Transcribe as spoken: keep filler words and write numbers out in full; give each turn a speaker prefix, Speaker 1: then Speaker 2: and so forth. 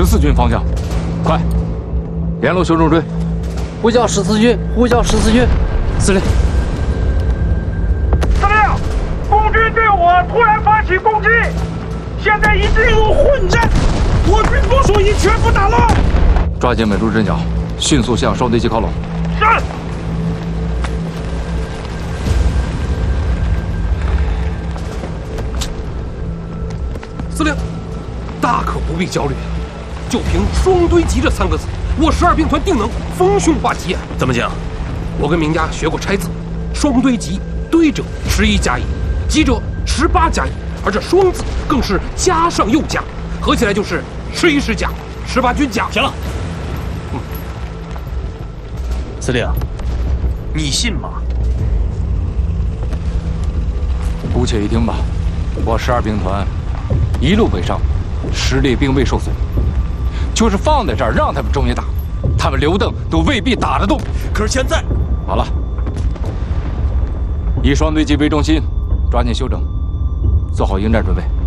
Speaker 1: 十四军方向，快，联络修正队。
Speaker 2: 呼叫十四军，呼叫十四军。司令，
Speaker 3: 司令，共军对我突然发起攻击，现在已进入混战，我军部署已全部打乱。
Speaker 1: 抓紧稳住阵脚，迅速向双堆集靠拢。
Speaker 3: 是。
Speaker 4: 司令，大可不必焦虑，就凭双堆集这三个字，我十二兵团定能逢凶化吉啊！怎么讲？我跟名家学过拆字，双堆集，堆者十一加一，集者十八加一，而这双字更是加上又加，合起来就是十一师甲，十八军甲。
Speaker 5: 行了，嗯，司令，你信吗？
Speaker 1: 姑且一听吧。我十二兵团一路北上，实力并未受损，就是放在这儿让他们中野打，他们刘邓都未必打得动。
Speaker 5: 可是现在，
Speaker 1: 好了，以双堆集为中心，抓紧休整，做好迎战准备。